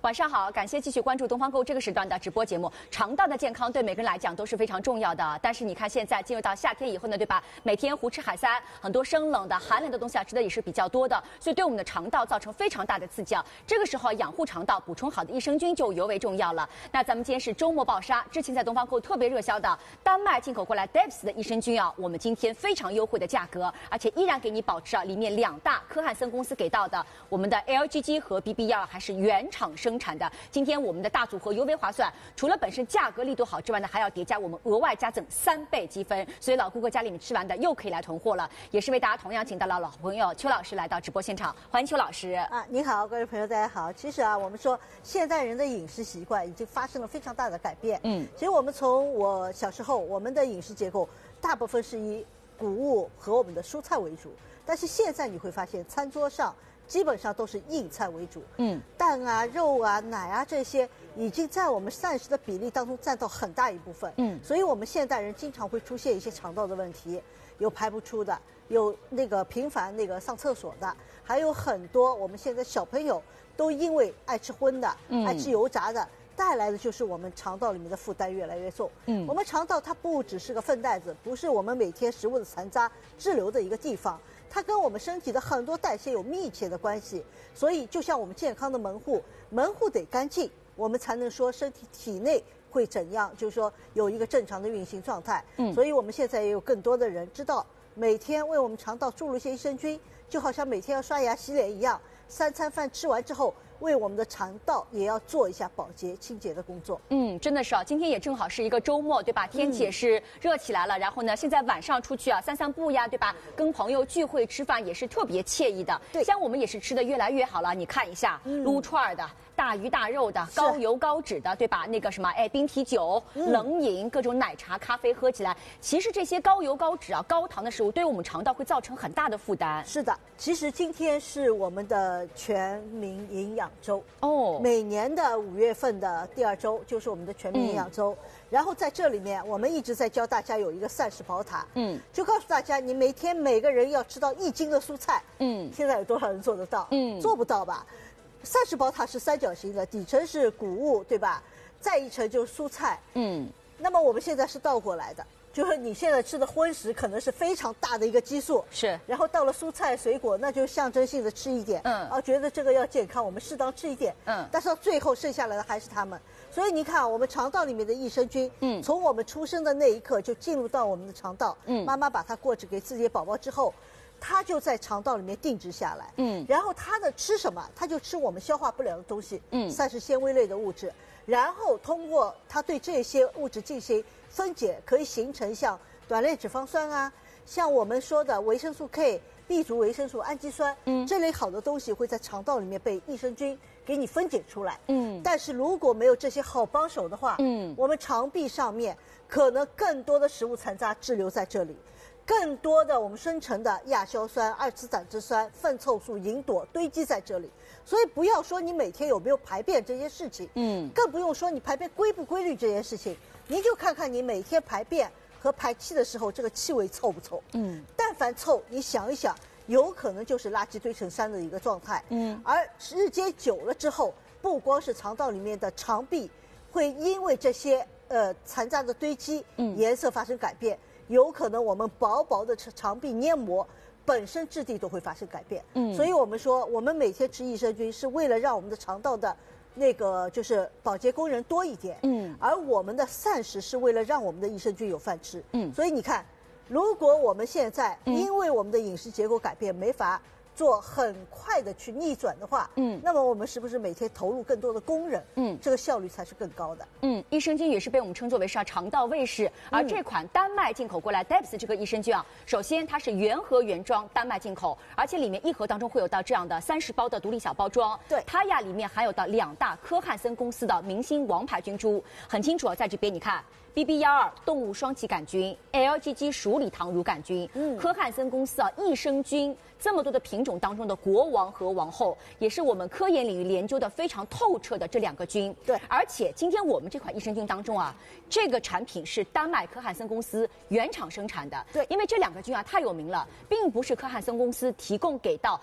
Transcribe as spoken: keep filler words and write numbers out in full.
晚上好，感谢继续关注东方购这个时段的直播节目。肠道的健康对每个人来讲都是非常重要的，但是你看现在进入到夏天以后呢，对吧？每天胡吃海塞，很多生冷的、寒冷的东西啊吃的也是比较多的，所以对我们的肠道造成非常大的刺激啊。这个时候养护肠道、补充好的益生菌就尤为重要了。那咱们今天是周末爆杀，之前在东方购特别热销的丹麦进口过来 D E P S 的益生菌啊，我们今天非常优惠的价格，而且依然给你保持啊里面两大科汉森公司给到的我们的 L G G 和 B B 一二还是原厂生产的。今天我们的大组合尤为划算，除了本身价格力度好之外呢，还要叠加我们额外加赠三倍积分，所以老顾客家里面吃完的又可以来囤货了。也是为大家同样请到了老朋友邱老师来到直播现场，欢迎邱老师。 啊，你好，各位朋友，大家好。其实啊，我们说现代人的饮食习惯已经发生了非常大的改变。嗯，其实我们从我小时候，我们的饮食结构大部分是以谷物和我们的蔬菜为主，但是现在你会发现餐桌上基本上都是硬菜为主，嗯，蛋啊、肉啊、奶啊这些已经在我们膳食的比例当中占到很大一部分，嗯，所以我们现代人经常会出现一些肠道的问题，有排不出的，有那个频繁那个上厕所的，还有很多我们现在小朋友都因为爱吃荤的、嗯、爱吃油炸的。带来的就是我们肠道里面的负担越来越重。嗯，我们肠道它不只是个粪袋子，不是我们每天食物的残渣滞留的一个地方，它跟我们身体的很多代谢有密切的关系。所以，就像我们健康的门户，门户得干净，我们才能说身体体内会怎样，就是说有一个正常的运行状态。嗯，所以我们现在也有更多的人知道，每天为我们肠道注入一些益生菌，就好像每天要刷牙洗脸一样，三餐饭吃完之后，为我们的肠道也要做一下保洁清洁的工作。 嗯，真的是啊，今天也正好是一个周末，对吧？天气也是热起来了，嗯、然后呢，现在晚上出去啊散散步呀，对吧？跟朋友聚会吃饭也是特别惬意的。对，像我们也是吃的越来越好了，你看一下，嗯、撸串的。大鱼大肉的、高油高脂的，对吧？那个什么，哎，冰啤酒、嗯、冷饮、各种奶茶、咖啡喝起来，其实这些高油高脂啊、高糖的食物，对我们肠道会造成很大的负担。 是的，其实今天是我们的全民营养周哦，每年的五月份的第二周就是我们的全民营养周。嗯、然后在这里面，我们一直在教大家有一个膳食宝塔，嗯，就告诉大家，你每天每个人要吃到一斤的蔬菜，嗯，现在有多少人做得到？嗯，做不到吧？膳食宝塔是三角形的，底层是谷物，对吧？再一层就是蔬菜。嗯，那么我们现在是倒过来的，就是你现在吃的荤食可能是非常大的一个基数， 是。 然后到了蔬菜水果，那就象征性的吃一点，嗯，啊，觉得这个要健康，我们适当吃一点，嗯。但是到最后剩下来的还是他们，所以你看，我们肠道里面的益生菌，嗯，从我们出生的那一刻就进入到我们的肠道，嗯，妈妈把它过着给自己的宝宝之后。它就在肠道里面定植下来，嗯，然后它的吃什么，它就吃我们消化不了的东西，嗯，膳食纤维类的物质，然后通过它对这些物质进行分解，可以形成像短链脂肪酸啊，像我们说的维生素 K、B 族维生素、氨基酸，嗯，这类好的东西会在肠道里面被益生菌给你分解出来，嗯，但是如果没有这些好帮手的话，嗯，我们肠壁上面可能更多的食物残渣滞留在这里。更多的我们生成的亚硝酸、二次胆汁酸、粪臭素、吲哚堆积在这里，所以不要说你每天有没有排便这件事情，嗯，更不用说你排便规不规律这件事情，您就看看你每天排便和排气的时候，这个气味臭不臭？嗯，但凡臭，你想一想，有可能就是垃圾堆成山的一个状态，嗯，而日间久了之后，不光是肠道里面的肠壁会因为这些呃残渣的堆积，嗯，颜色发生改变。有可能我们薄薄的肠壁黏膜本身质地都会发生改变，嗯，所以我们说我们每天吃益生菌是为了让我们的肠道的那个就是保洁功能多一点，嗯，而我们的膳食是为了让我们的益生菌有饭吃，嗯，所以你看，如果我们现在因为我们的饮食结构改变没法做很快的去逆转的话，嗯，那么我们是不是每天投入更多的工人，嗯，这个效率才是更高的。 嗯，益生菌也是被我们称作为是肠道卫士，而这款丹麦进口过来 D E P S 这个益生菌啊，首先它是原盒原装丹麦进口，而且里面一盒当中会有到这样的三十包的独立小包装，对，它呀里面含有到两大科汉森公司的明星王牌菌株，很清楚啊，在这边你看。B B 一二动物双歧杆菌 ，L G G 鼠李糖乳杆菌，嗯，科汉森公司啊益生菌这么多的品种当中的国王和王后，也是我们科研领域研究的非常透彻的这两个菌。对，而且今天我们这款益生菌当中啊，这个产品是丹麦科汉森公司原厂生产的。对，因为这两个菌啊太有名了，并不是科汉森公司提供给到